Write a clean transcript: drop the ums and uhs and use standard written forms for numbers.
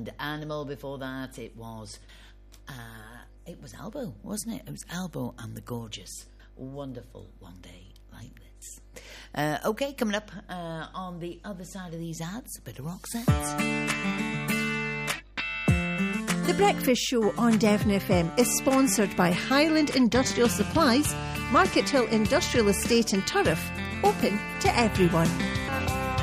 and Animal. Before that, it was Albo, wasn't it? It was Albo and the Gorgeous. Wonderful One Day Like This. Okay, coming up on the other side of these ads, a bit of Roxette. The Breakfast Show on Devon FM is sponsored by Highland Industrial Supplies, Market Hill Industrial Estate in Turriff, open to everyone.